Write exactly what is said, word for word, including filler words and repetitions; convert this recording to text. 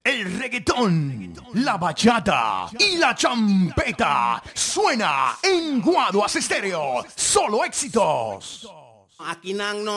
El reggaetón, la bachata y la champeta suena en Guaduas Estéreo. Solo éxitos. Aquí nang no